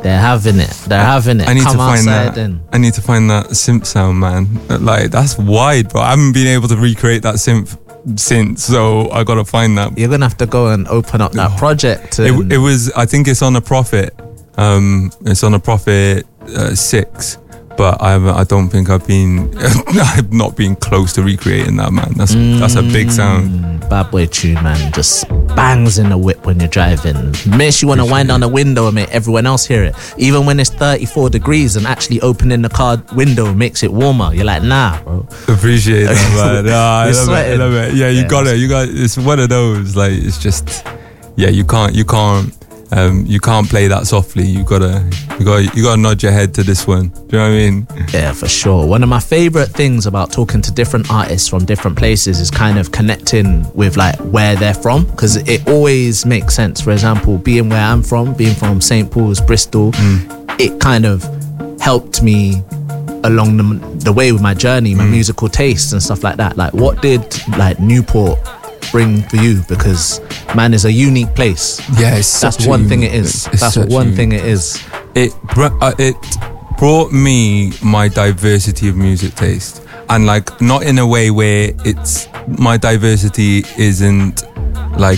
They're having it. I need Come to find outside that. and I need to find that synth sound, man. Like, that's wide, bro. I haven't been able to recreate that synth since, so I gotta find that. you're gonna have to go and open up that project. And It was. I think it's on a Prophet. It's on a Prophet 6. But I don't think I've not been close to recreating that, man. That's a big sound. Bad boy tune, man. Just bangs in the whip when you're driving. Makes you want to wind down the window and make everyone else hear it. Even when it's 34 degrees and actually opening the car window makes it warmer. You're like, nah, bro. Appreciate that, man. I You're love it. I sweating. love it. Yeah, you got it. It's one of those. Like, it's just, yeah, you can't play that softly. You gotta nod your head to this one. Do you know what I mean? Yeah, for sure. One of my favorite things about talking to different artists from different places is kind of connecting with like where they're from, because it always makes sense. For example, being where I'm from, being from St. Paul's, Bristol, it kind of helped me along the way with my journey, my musical tastes and stuff like that. Like, what did like Newport bring for you? Because man, is a unique place. Yeah, it's That's such a one thing unique it is. place. It's That's such a one unique thing it is. It brought me my diversity of music taste, and like, not in a way where it's my diversity isn't like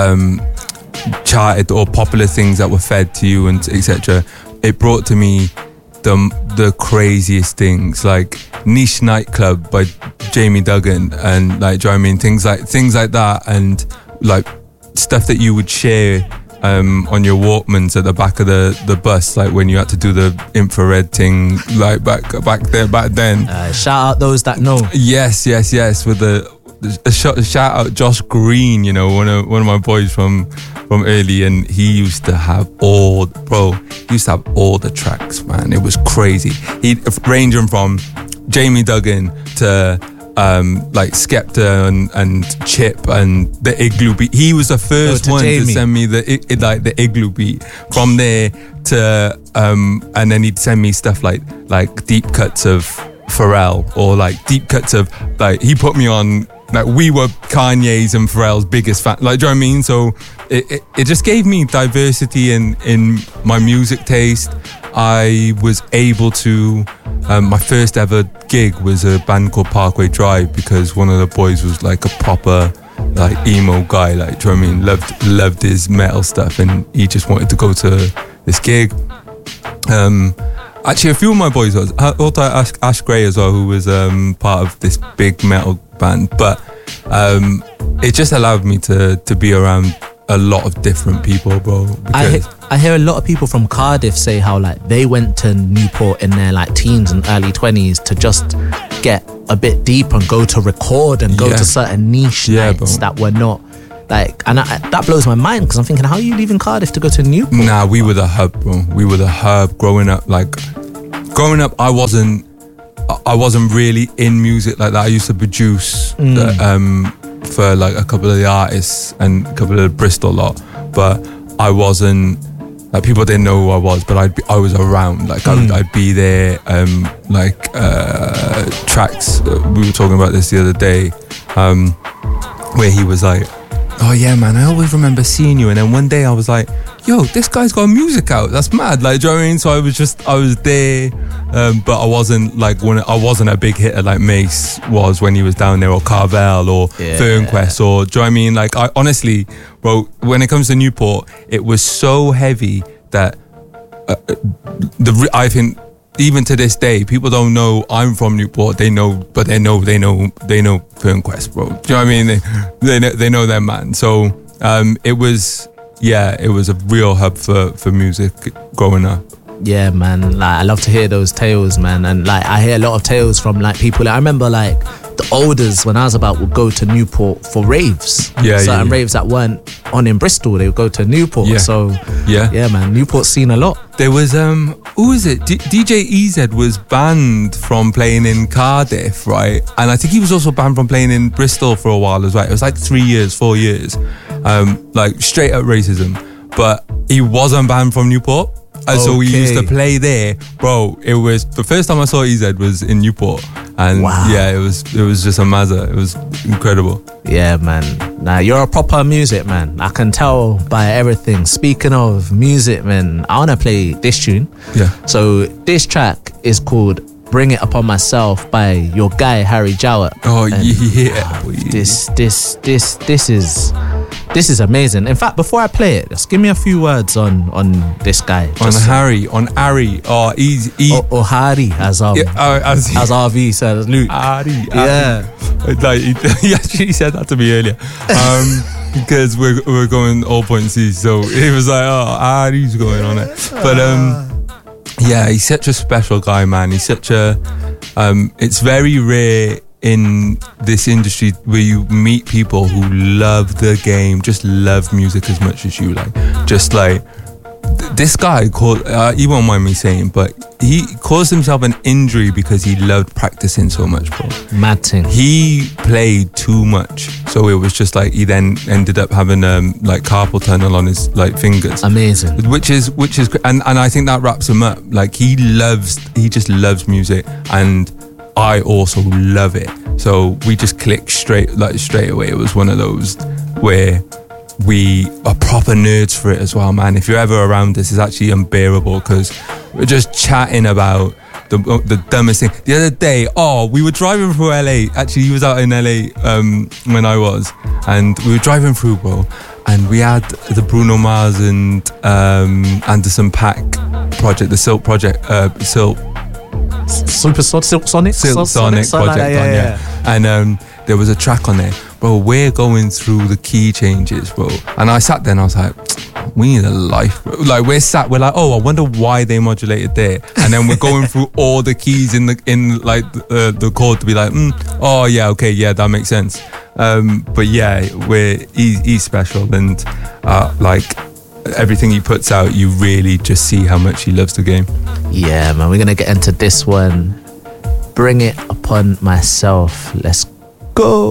charted or popular things that were fed to you and etc. It brought to me the craziest things, like Niche Nightclub by Jamie Duggan, and like, do you know what I mean, things like that, and like stuff that you would share on your Walkmans at the back of the bus, like when you had to do the infrared thing, like back then. Shout out those that know. Yes. With a shout out Josh Green, you know, one of my boys from early, and he used to have all the tracks, man. It was crazy. He ranging from Jamie Duggan to like Skepta and Chip and the Igloo beat. He was the first one Jamie to send me the Igloo beat. From there to and then he'd send me stuff like deep cuts of Pharrell, or like deep cuts of, like, he put me on, like, we were Kanye's and Pharrell's biggest fan, like, do you know what I mean? So it just gave me diversity in my music taste. I was able to, my first ever gig was a band called Parkway Drive, because one of the boys was like a proper like emo guy, like, do you know what I mean? Loved his metal stuff, and he just wanted to go to this gig. Actually, a few of my boys was, also Ash Gray as well, who was part of this big metal band, but it just allowed me to be around a lot of different people, bro. I hear a lot of people from Cardiff say how like they went to Newport in their like teens and early 20s to just get a bit deep and go to record and go to certain niche nights that were not like, and that blows my mind, because I'm thinking, how are you leaving Cardiff to go to Newport? Nah, we were the hub, bro. We were the hub growing up. I wasn't really in music like that. I used to produce for like a couple of the artists and a couple of the Bristol lot, but I wasn't, like, people didn't know who I was, but I was around, like, I'd be there. Tracks, we were talking about this the other day, where he was like, oh yeah, man, I always remember seeing you, and then one day I was like, yo, this guy's got music out, that's mad, like, do you know what I mean? So I was there, but I wasn't a big hitter like Mace was when he was down there, or Carvel, or Fernquest, or, do you know what I mean? Like, I honestly, bro, when it comes to Newport, it was so heavy that I think even to this day, people don't know I'm from Newport. They know Fernquest, bro. Do you know what I mean? They know them, man. So it was a real hub for music growing up. Yeah, man. Like, I love to hear those tales, man. And like, I hear a lot of tales from like people. Like, I remember like the olders when I was about would go to Newport for raves. Certain raves that weren't on in Bristol, they would go to Newport. Yeah. So yeah, man. Newport's seen a lot. There was who is it? DJ EZ was banned from playing in Cardiff, right? And I think he was also banned from playing in Bristol for a while as well. It was like 4 years, like straight up racism. But he wasn't banned from Newport. And so we used to play there, bro. It was the first time I saw EZ was in Newport, And Wow. yeah, it was just a mazza. It was incredible. Yeah, man. Now you're a proper music man. I can tell by everything. Speaking of music, man, I wanna play this tune. Yeah. So this track is called "Bring It Upon Myself" by your guy Harry Jowett. Oh And, yeah. This is amazing. In fact, before I play it, just give me a few words on this guy. On Just- Harry. Oh, or Harry as as RV says Luke. Harry. Yeah. Like he actually said that to me earlier. Because we're going all point C, so he was like, "Oh, Harry's going on it." But yeah, he's such a special guy, man. He's such a it's very rare in this industry where you meet people who love the game, just love music as much as you like. Just like this guy called, he won't mind me saying, but he caused himself an injury because he loved practicing so much, bro. Mad thing. He played too much, so it was just like he then ended up having like carpal tunnel on his like fingers. Amazing. Which is and I think that wraps him up. Like he just loves music, and I also love it. So we just clicked straight away. It was one of those where we are proper nerds for it as well, man. If you're ever around us, it's actually unbearable because we're just chatting about the dumbest thing. The other day, we were driving through LA. Actually, he was out in LA when I was, and we were driving through, bro. And we had the Bruno Mars and Anderson .Paak project, the Silk project, Silk Sonic project on, yeah. And there was a track on there, bro. We're going through the key changes, bro. And I sat there and I was like, we need a life, bro. Like we're like, I wonder why they modulated there. And then we're going through all the keys in the chord to be like, oh yeah, okay, yeah, that makes sense. But yeah, he's special, and like everything he puts out, you really just see how much he loves the game. Yeah, man, we're gonna get into this one. Bring It Upon Myself. Let's go.